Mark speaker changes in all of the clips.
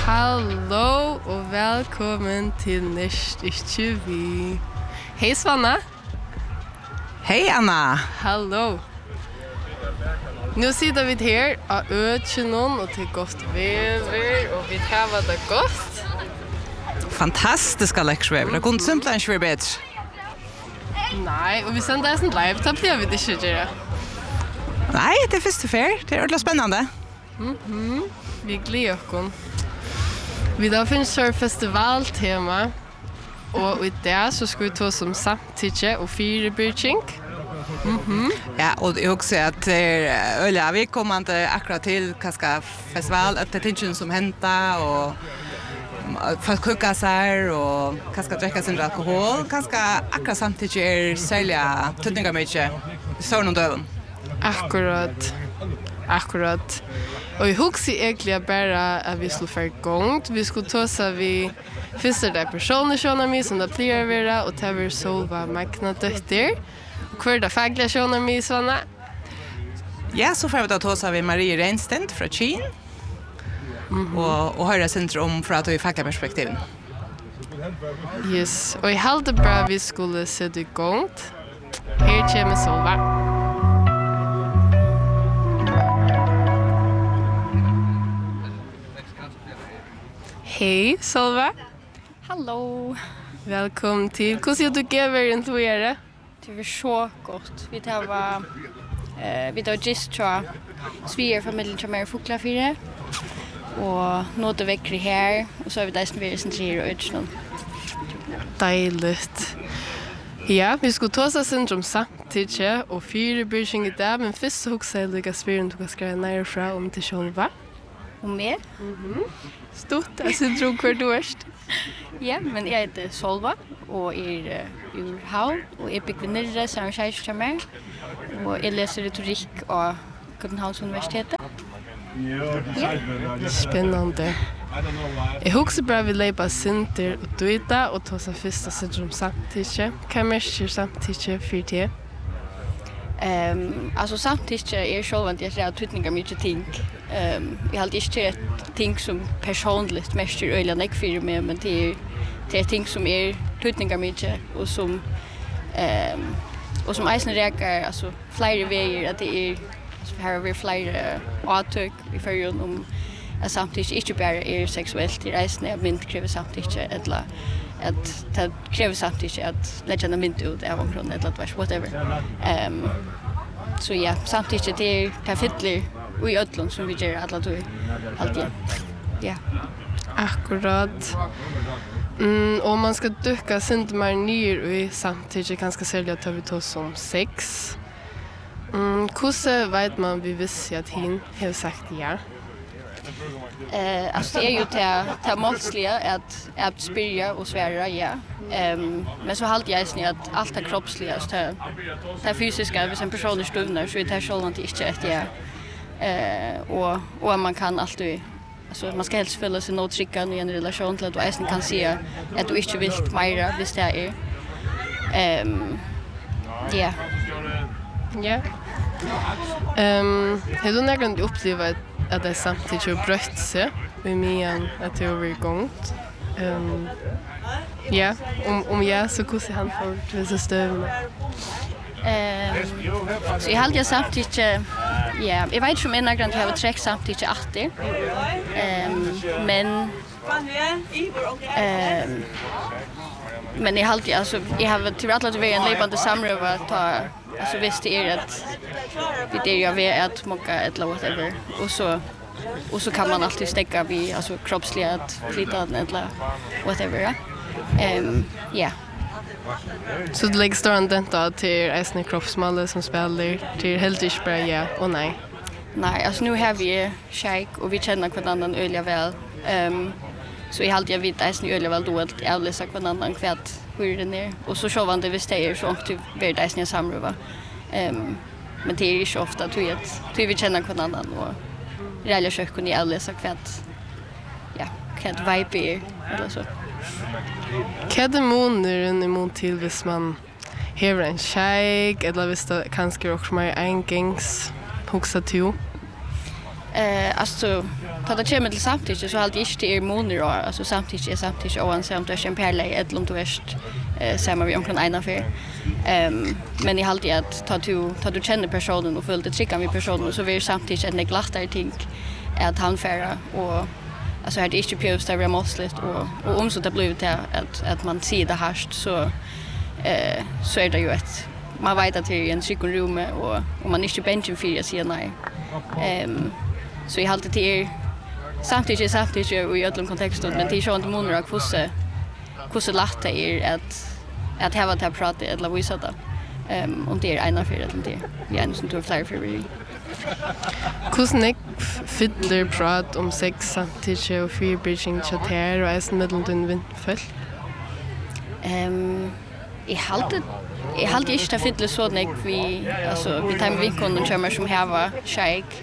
Speaker 1: Hallå och välkommen till Nist Ikke Vi. Hej Svanna.
Speaker 2: Hej Anna.
Speaker 1: Hallå. Nu sitter vi här av ökenen och till gott väder och vi har det gott.
Speaker 2: Fantastiska läxor. Det kunde simpelthen inte vara bättre.
Speaker 1: Nej, och vi sänder en live, så blir vi det inte göra.
Speaker 2: Nej, det är första fair. Det är ordentligt spännande.
Speaker 1: Vi gläder oss. Vi då finns ett festivaltema och i det så ska vi ta som samtycke och förebygging.
Speaker 2: Ja, och jag också att öliga vi kommer inte akkurat till Kaska festival att det är ting som händer och folk koka sig och kanske dricka sin alkohol, kanske akkurat samtidigt är sälja tutningar mycket så någon döven. Akkurat. Och jag huxar egentligen bara att vi skulle få igång. Vi skulle ta så vi första där personer som det blir vara och det var så var Magna dotter. Och hur det fagliga Shanami Svanna? Ja, så får vi då ta så vi Marie Renstedt från Kina. Och höra centrum för att vi fackla perspektiven.
Speaker 1: Yes, och jag hade bra vi skulle sätta igång. Här kommer Solva. Hej Solva.
Speaker 3: Hallå.
Speaker 1: Välkommen till. Hur ser du giver influera?
Speaker 3: Det var så gott. Vi tar gist tror jag. Sviger familjen som är fukla fyra. Och något väcker här och så har vi där som vi centrerar ut.
Speaker 1: Dejligt. Ja, vi skulle ta oss syndrom samtidigt och förebygging i det, men först så också jag lyckas spyren du kan skriva närifrån om till själva.
Speaker 3: Och mer?
Speaker 1: Stort, jag syndrom hver du erst.
Speaker 3: Ja, men jag heter Solva och är ur Havn och är byggt vid Nyrre, så jag är med. Och jag läser retorik av Københavns Universitet.
Speaker 1: Ja. Spännande. Jag huxar bara vi lägga synter och duida och ta sig första syndrom samtidigt. Kan mest samtidigt för det?
Speaker 3: Alltså samtidigt är självant jag tror tutningar mycket ting. Jag har inte ting som personligt mest öliga näck för mig, men det är ting som är tutningar mycket och som eisen räkar alltså flera vägar att det är här har vi flera åtök i förrjun om att samtidigt inte bara är sexuellt i reisen att mynd kräver samtidigt eller att det kräver samtidigt att lägga en mynd ut av omkring eller whatever. Så ja, samtidigt det är perfektligt och i ödlån som vi gör alla då alltid. Ja.
Speaker 1: Akkurat. Om man ska dyka syndmar ner i samtidigt ganska sälja tar vi ta som sex. Hur vet man vi visste att hin har sagt ja?
Speaker 3: Alltså det är ju till målsliga att spyrja och svära ja. Men så halt jag snä att allt är kroppsliga så det fysiska hvis en person stuvnar så är det självant inte ett ja. Och man kan alltid alltså man ska helst följa sig något tryckan i en relation till att du även kan se att du inte vill mera hvis det är. Ja.
Speaker 1: Ja. Har du någon upplevt att det samtidigt har brött sig med mig att det har igång? Ja, om jag så hur ser han för dessa stövna?
Speaker 3: Så jag hade samtidigt ja, jag vet inte om en grund har träck samtidigt åter. Men jag hade alltså jag har till att det var en levande samröva att ta alltså visst det är att det är jag vet att mocka ett whatever och så kan man alltid stäcka vid alltså kroppsliga att flytta eller whatever. Ja.
Speaker 1: Så det lägger stor denta till äsne kroppsmalle som spelar till helt inte bara ja och nej.
Speaker 3: Nej, alltså nu har vi shake och vi känner varandra öliga väl. Så jag hade jag vet äsne öliga väl då att jag läsa varandra kvart hur det är och så så vant det visst är så typ värd äsne samröva. Men det är ju ofta att vi känner varandra och reella kök kunde jag läsa kvart. Ja, kvart vibe eller så.
Speaker 1: Vad är månaden emot till hvis man har en shake eller hvis det kanske också mer engångs huxa till?
Speaker 3: Alltså ta det kommer till samtidigt så alltid inte är moner alltså samtidigt är samtidigt oavsett om du är en perle eller om du är samma vi omkring ena för. Men i alltid att ta du känner personen och följt trycka med personen så vill samtidigt en glattare ting att han färra och alltså är det inte pjus där vi måste och om så det blir det att man ser det härst så är det ju ett man vet att det är en psykorum och man inte benchen för att säga nej. Så jag alltid till samtidigt och i alla kontexter men det är ju inte många hur lätt det är att ha det här pratet eller visa det. Om det är ena för eller det är en som tror fler för vi.
Speaker 1: Hvordan fyller prat om sex samtidigt og fyrbridging chatter og eisen mellom din vindfølg?
Speaker 3: Jeg halte ikke det fyller sånn at vi tar med vinkonen kommer som hava shake.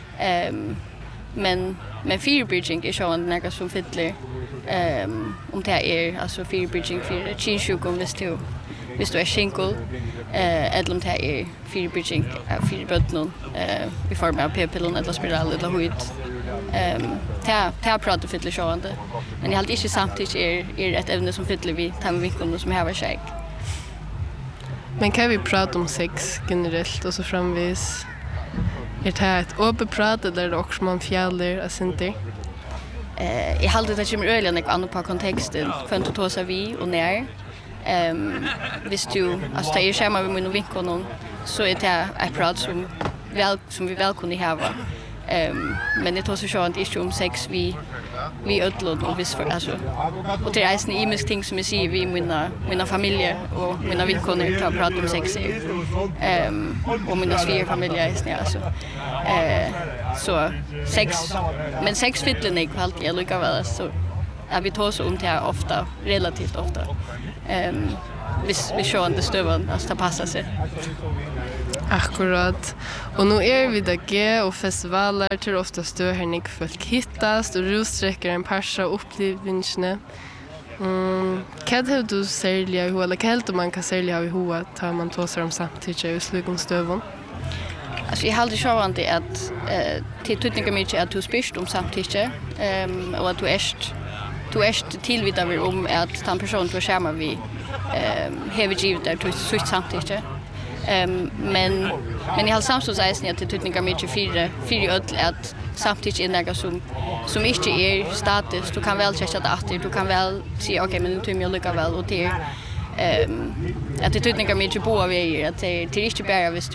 Speaker 3: Men fyrbridging er sånn noe som fyller om det er altså fyrbridging for kinsjukom hvis du er single eller om det er fyrbridging for bøtten i form av p-pillen eller spiral eller hud. Det prater fyller sånn men jeg halte ikke samtidig er et evne som fyller vi tar med vinkonen som hava shake.
Speaker 1: Men kan vi prata om sex generellt och så framvis? Är det ett öppet prat eller är det också man fjäller av sinter?
Speaker 3: Jag håller det kommer öliga när jag på kontexten för att ta sig vi och när. Hvis du alltså det är schema med min vinkonon så är det ett prat som vi väl kunde ha. Men det tar så sjön inte om sex vi utlåd och visst för alltså och det är en imisk ting som jag ser vi mina familjer och mina vinkoner tar prata om sex och mina svärfamiljer är snä alltså så sex fyller inte alltid jag lyckas väl så är vi tar så om det ofta relativt ofta vi kör inte stöven alltså det passar sig.
Speaker 1: Akkurat. Och nu är vi där och festivaler till ofta stå här när folk hittas och rosträcker en parsa upplevelse. Vad har du särliga i eller vad man kan sälja i hoa tar man tåsar om samtidigt i slugon stöven?
Speaker 3: Alltså jag hade självant att till tutningar mycket att du spyrst om samtidigt och att du är tillvidare om att den person du skärmar vi har givet där du sitt samtidigt. Men jag har samtidigt att det tutningar mycket fyra att samtidigt är något som inte är status. Du kan väl checka det du kan väl säga okej men nu tror jag lycka väl och det att det tutningar mycket på vägar att det är inte bara hvis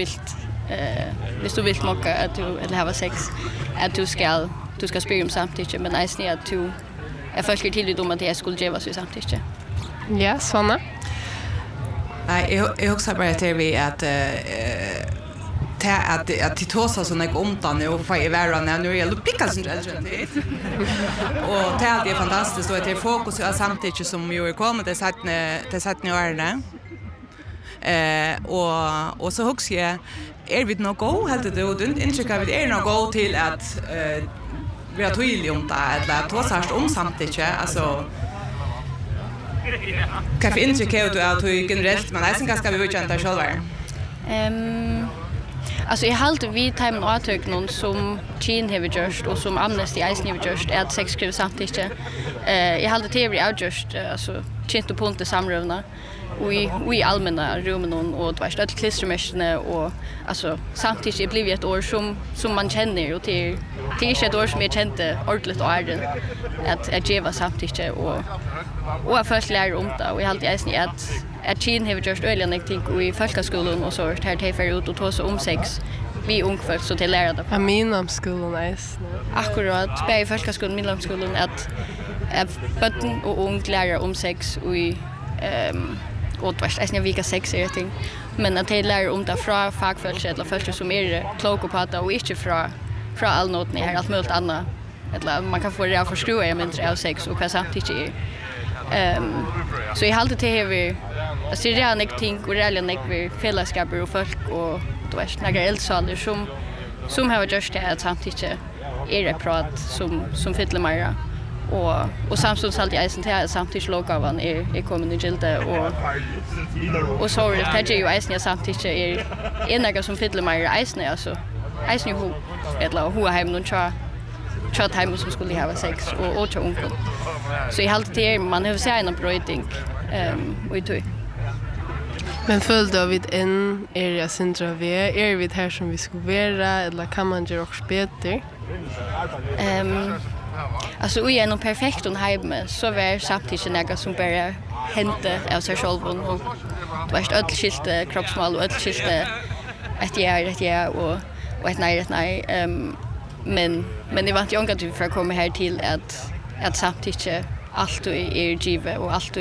Speaker 3: du vill mocka att du eller ha sex att du ska spela om samtidigt men är snä att du är först till om att det skulle ge oss samtidigt.
Speaker 1: Ja, Sanna.
Speaker 4: Nej, jag också bara till vi att att titosa såna omtan och få i världen när jag lukar som äldre. Och det är fantastiskt och det är fokus på samtidigt som ju kommer det satt nu är och så hooks jag vi nog gå helt det och inte vi nog gå till att vi har tydligt om det eller tåsast om samtidigt alltså kan vi inte känna du att du generellt men det är ganska vi känner det själva.
Speaker 3: Alltså jag håller vi time åtök någon som Chin har gjort och som Amnesty Eisen har gjort att sex skriver samtidigt. Jag håller teori out just alltså chint och punkt samrövna och i allmänna rummen och det värsta klistermärkena och alltså samtidigt blir ett år som man känner och det är inte ett år som jag kände ordentligt och är att ge samtidigt och att först lära om det och jag alltid är att Chin har gjort öliga någonting i folkskolan och så här det för ut och ta sig om sex vi ungefär så till lära det.
Speaker 1: Aminamskolan är
Speaker 3: akkurat på folkskolan Midlamskolan att barn och ung lära om sex och i och det är vika sex är ting men att det lära om det från fackfolk eller folk som är kloka på det och inte från all noten här allt möjligt annat eller man kan få det att förstå jag mindre av sex och vad samtidigt är så i allt det här vi alltså det är någonting och reellt vi fällskapar och folk och då är några eldsaler som har gjort det att samtidigt är det prat som fyller mer och samtidigt alltid isen till samtidigt lokavan är kommande gilde och så det är ju isen samtidigt är några som fyller mer isen alltså eisen ju eller hoa hem någon tja time som skulle ha sex och tja unken. Så i allt det man har sett en bröting och i
Speaker 1: Men följde av vid en area centra vi vid här som vi skulle vara eller kan man göra också bättre?
Speaker 3: Alltså i en perfekt och hemma så var samtidigt något som bara hände av sig själv och det var ett skilte kroppsmål och ett skilte ett ja och ett nej men det var inte jag att vi för att komma här till att samtidigt allt är givet och allt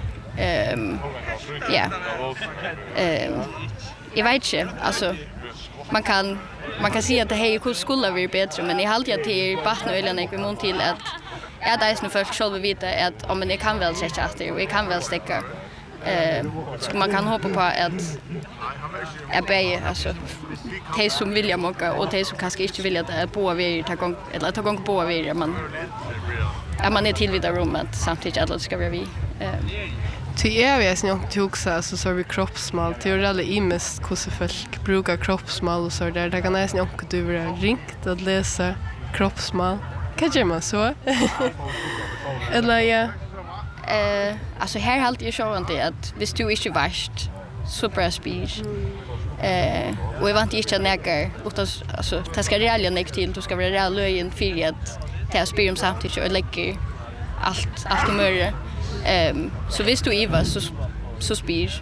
Speaker 3: jag vet inte alltså man kan säga att det här skulle vara bättre men jag alltid att det är bara eller när vi mån till att det är nu först själv veta att om man kan väl sätta efter och kan väl stäcka så man kan hoppa på att bäge alltså de som vill jag mocka och de som kanske inte vill att bo vi ta gång på vi man är tillvidare rummet samtidigt att det ska vara vi
Speaker 1: Till jag snart också så har vi kroppsmål till alla imest hur folk brukar kroppsmål och så där kan jag snart du vill ringt att läsa kroppsmål kan jag man så eller ja
Speaker 3: alltså här halt jag så inte att hvis du inte värst super speech och jag vant inte näker utan alltså det ska reellt nek till du ska vara reell löjen för att ta spyr om samtidigt och lägger allt i mörre så hvis du Eva så spyr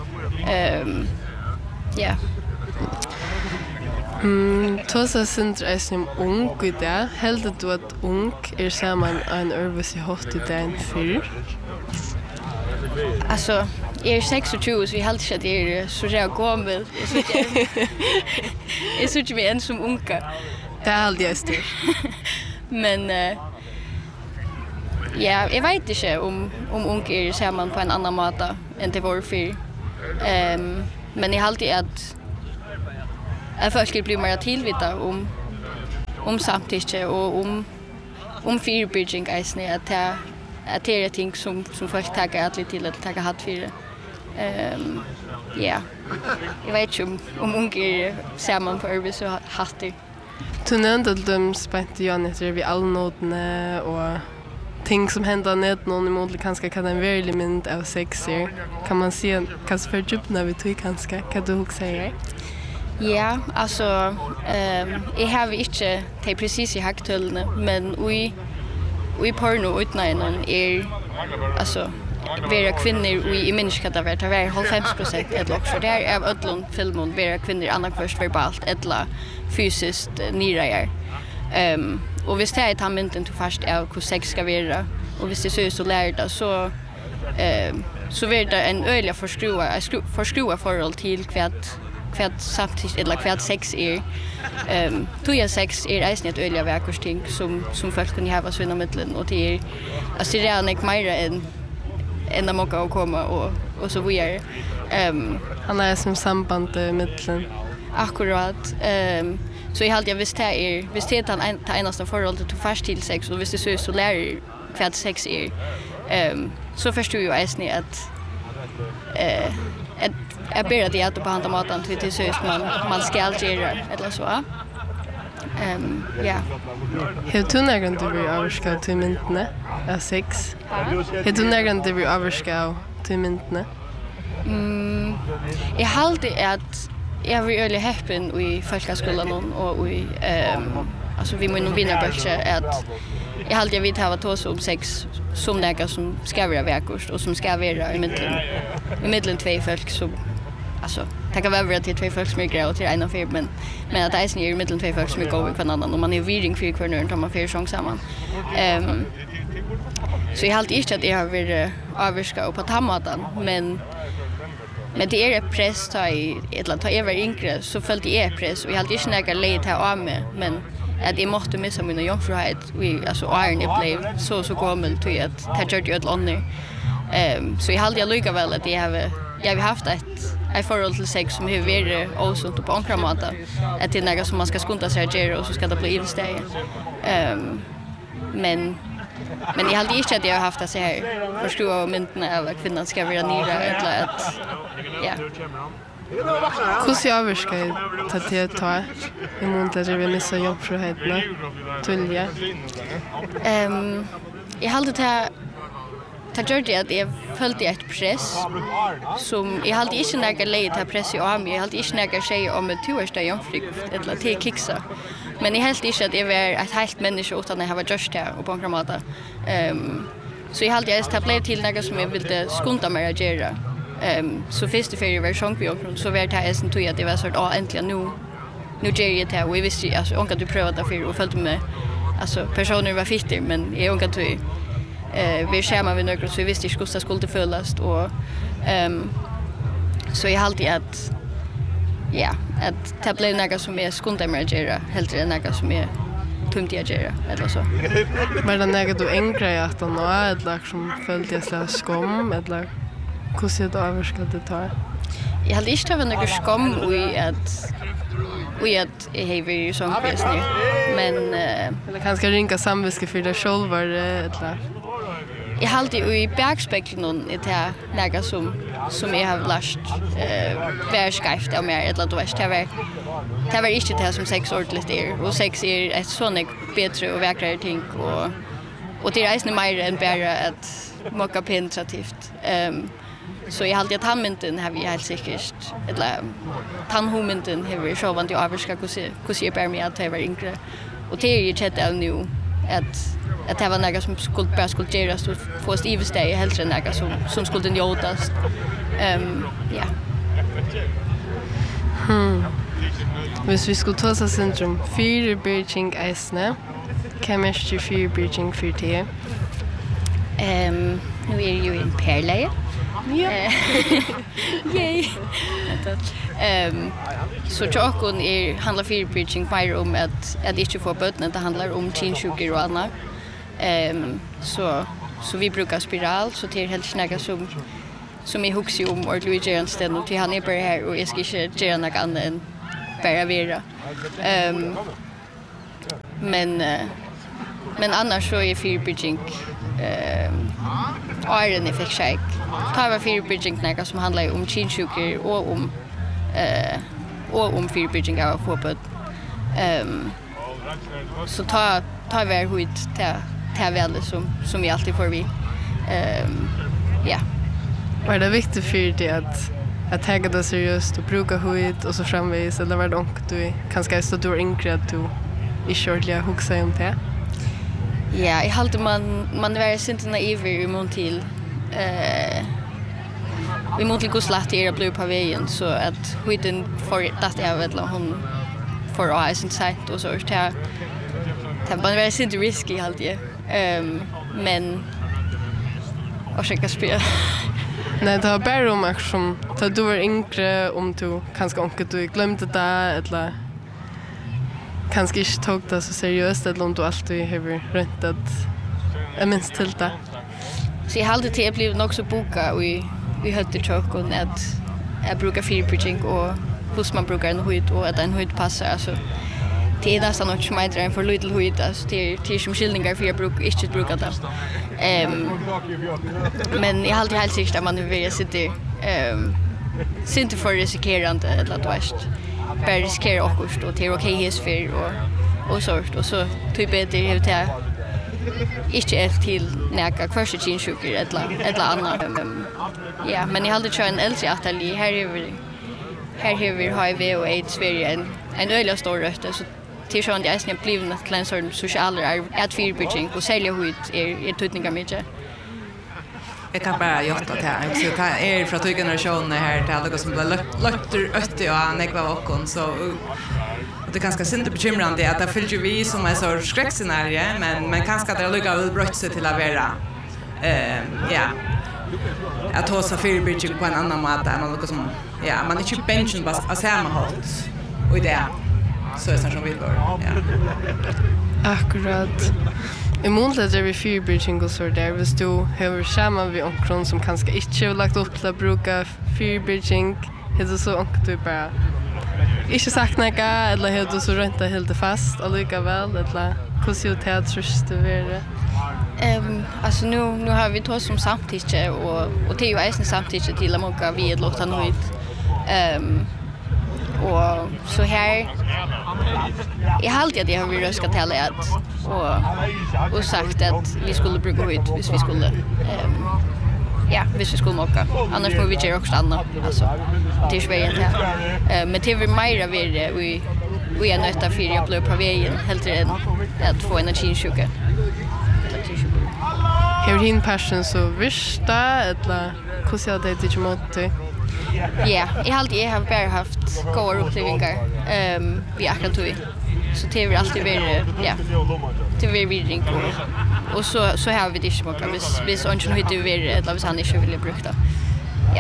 Speaker 3: ja
Speaker 1: Tosa centra är som ung i det. Helt du att ung är samman en örvis i hot i den för.
Speaker 3: Alltså, jag är 26 så jag helt att jag är så jävla gammal. Jag så vi en som unga.
Speaker 1: Det är allt jag styr.
Speaker 3: Men ja, jag vet inte om unga är samman på en annan måte än det var för. Men jag alltid att folk blir mer tillvita om samtidigt och om förebygging att det är ting som folk tackar alltid till att tacka hatt för. Ja, jag vet inte om unga ser man på arbete så hattig.
Speaker 1: Du nämnde att de spänte Jan efter vid allnådene och ting som händer ned någon emot kanske kan en väldigt mynd av sexer. Kan man se kanske för djupna vi tog kanske kan du också säga?
Speaker 3: Ja, alltså jag har inte det precis i hacktullene men vi porno utnämningen är alltså våra kvinnor i människa där vart är 50% eller också det är av ödlon filmen våra kvinnor annars först verbalt eller fysiskt nyrejer. Och visst är det han inte till fast av hur sex ska vara och visst det så lärda så blir det en öliga förskruva förhåll till kvart samtidigt eller kvart sex är toja sex är eisen ett öliga verkosting som folk kan ha så inom mitten och det är alltså det är inte mer än att måka och komma och så vidare.
Speaker 1: Han är som samband mitten.
Speaker 3: Akkurat. Så jag halt jag visst det är enaste förhållet till fast till sex och visst det så lär kvart sex är så förstår jag eisen att jag ber att jag äter på handa maten till så man ska göra eller så. Ja.
Speaker 1: Hur tunnar du blir avskad till myntene av sex? Hur tunnar du blir avskad till myntene?
Speaker 3: Jag har alltid att jag vill öliga häppen i folkskolan och i alltså vi måste vinna böcker att jag har alltid vill ha tås om sex som något som ska vara verkost och som ska vara i mitten två folk som alltså det kan vara till två folk som är grå till en av fyra men att det är i mitten två folk som är gå med annan och man är reading för kvarnör tar man fyra sång samman. Så jag har alltid att jag har varit avskad på tammatan men det är press ta jag var yngre så följde jag press och jag hade inte några lejt här av mig men att jag måste missa mina jomfruhet och alltså Iron blev så gammalt till att det gjorde ett annat. Så jag hade lika väl att jag har haft ett förhåll till sex som har varit osunt på andra måter. Att det är något som man ska skunta sig att göra och så ska det bli investering. Men jag hade inte att jag har haft det så här förstå mynten av att kvinnan ska vara nyra eller att ja.
Speaker 1: Hvordan avvarsker jeg til å ta i måned at vi misser jomfruhetene? Tulje?
Speaker 3: Jeg halte til gjør det at jeg følte et press som jeg halte ikke når jeg leie til presset av meg. Jeg halte ikke når jeg sier om et toårsdag jomfru eller til kiksa. Men jeg halte ikke at jeg var et helt menneske utan jeg har gjort det på en måte. Så jeg halte jeg ble til noe som jeg ville skunda meg å gjøre. Så første ferie var sjankbjørn, så var det jeg som tog at jeg var sånn, endelig, nå gjør jeg det, og jeg visste ikke, altså, at du prøvde det før, og følte med, altså, personer var fitter, men jeg at du vi skjermer ved noe, så jeg visste ikke hvordan det skulle føles, og så jeg halte at, ja, at det ble noe som jeg skundde meg å gjøre, heller enn noe som jeg tømte å gjøre, eller så.
Speaker 1: Var det noe du engret i at nå, eller som følte jeg slag skom, eller hvordan du avvarsker det tar?
Speaker 3: Jeg hadde ikke tatt noe skam i at jeg har vært i sångprisen, men
Speaker 1: eller kanskje ringa samviske for deg selv, eller?
Speaker 3: Jeg hadde jo i bakspeklen i det noe som jeg har lært være skreft av meg, eller du vet, det var ikke det som sex ordentlig og sex et sånn bedre og vekrere ting, og det reisende mer enn bare at måka penetrativt. Så jeg halte at tannmynden har vi helt sikkert, eller tannhomynden har vi sjåvand til å avvarska hvordan jeg bär meg at jeg var yngre. Og det jeg kjent av nå, at det var noe som bare skulle gjøres og få stivesteg helst enn noe som skulle njótast. Ja.
Speaker 1: Hvis vi skulle ta oss syndrom firebygging eisne, hva mest firebygging for tid?
Speaker 3: Nu är ju en perleie.
Speaker 1: Ja.
Speaker 3: Yay. Så tjockon handlar firebygging mer om att inte få bötnen, det handlar om kinsjuker och annat. Så vi brukar spiral, så det är helt snäga som jag huxar om och Louis Gerensten och till han är bara här och jag ska inte göra något annat än bara vara. Men annars så är firebygging åren jag fick tjejk. Det var firebygging något som handlar om kinsjuker och om firebygging av fotboll. Så ta var hud till väl som vi alltid får vi. Ja.
Speaker 1: Var det viktigt för dig att ta det seriöst och bruka hud och så framvis, eller var det onk du kanske så du yngre att du i shortliga huxa om det?
Speaker 3: Ja, jag håller man var inte naiv i mån till vi måste gå slatt i att bli på vägen så att huden får att jag vet eller hon får ha sin sett och så där. Det var väldigt inte risky alltid. Men och försöka spela.
Speaker 1: Nej, det var bara om som att du var yngre om du kanske onke du glömde det eller kanske inte tog det så seriöst eller om du alltid har röntat minst till det.
Speaker 3: Så jag hade till att bli nog så boka vi hade tjockon att jag brukar firebygging och hur man brukar en hud och att en hud passar alltså det är nästan något som är en för little hud alltså det är som skillningar för jag brukar inte bruka det. Men jag hade helt säkert att man vill sitta inte för riskerande eller att värst bara riskera också och det är okej hisfyr och sånt och så typ det är det inte är till näka kvarste kinsjuker eller annat. Ja, men jag hade tror en äldre atali här vi HIV och AIDS Sverige en öliga stor röst så till sån det är blivit till en sån social att firebygging och sälja hud är tutningar mycket.
Speaker 4: Jag kan bara göra det. Så det är från två generationer här till alla som blir lötter och nekva och så det är ganska synd bekymrande att det fyller vi som är så skräckscenarie men kanske att det lukar brott sig till att vara ja att ha så firebygging på en annan måte än något som ja man är inte benchen bara att samma hållt och det så är det som vi går ja
Speaker 1: akkurat. I måned är vi firebygging och så där hvis du har samman vid omkron som kanske inte har lagt upp till att bruka firebygging heter så onk du bara inte sagt något eller har du så rönta helt fast allikevel eller hur det tröst du vara?
Speaker 3: Alltså nu har vi tagit som samtidigt och det är ju även samtidigt till att många vi är låta nöjd. Och så här jag har alltid att jag har vi röskat till att och sagt att vi skulle bruka ut hvis vi skulle hvis vi skulle mocka. Annars får vi göra också annat. Alltså det är svårt här. Men det är mer vi är nöjda för jag blev på vägen helt än att få energisjuka.
Speaker 1: Hur din passion så värsta eller hur ser det ut mot dig?
Speaker 3: Ja, jag har bara haft goda upplevelser vi akkurat tog. Så det är alltid det är vidring och så har vi det smaka hvis ongen hade vi eller hvis han inte ville bruka. Ja.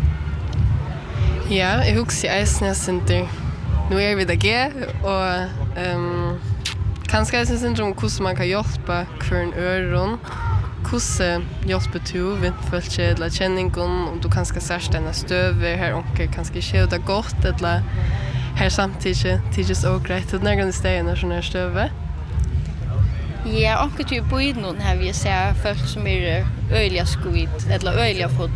Speaker 1: Ja, jag husker eisnäsenter. Nu är vi där och kanske jag syns om hur man kan hjälpa kvarn öron. Hur hjälper du vindfölkje eller känningen om du kanske särskilt en stöver här och kanske skjuta gott eller här samtidigt tills så grejt att någon steg när sån här stöver.
Speaker 3: Ja, och typ på innan har vi sett folk som är öliga skit eller öliga fot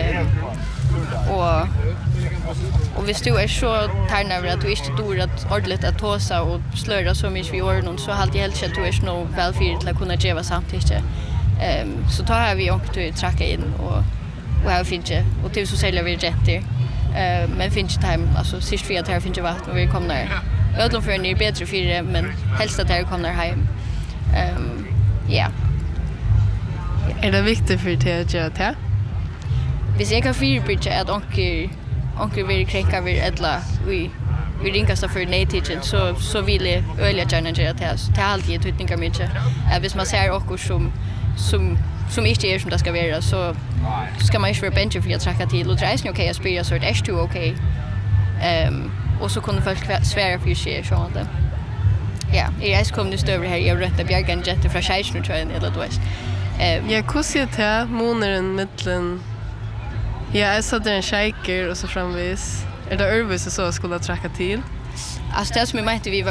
Speaker 3: och hvis du är så tärnare att du inte tror att ordentligt att tåsa och slöra så mycket vi gör någon så halt jag helt att du är nog välfyrt till att kunna geva samtidigt. Så tar här vi och du tracka in och här finns det och till så säljer vi jätter. Men finns det hem alltså sist vi att här finns det vatten och vi kommer ödlom för en ny bättre för det men helst att här kommer hem. Ja.
Speaker 1: Är det viktigt för dig att göra det?
Speaker 3: Hvis jag kan förebygga att onkel vill kränka vid eller vi ringas för nej-teaching så vill jag öliga gärna göra det. Det är alltid tutningar mycket. Hvis man ser okkur som inte är som det ska vara så ska man inte vara bänge för att tracka till och det är okej att spela så är det okej. Och så kunde folk svära för sig så att ja, jag kom nu över här i Rötta Bjärgan jätte från Schweiz tror jag eller då.
Speaker 1: Ja, hur ser det månaden mellan ja, så där en shaker och så framvis. Är det övrigt så skulle tracka till?
Speaker 3: Alltså det som vi märkte vi var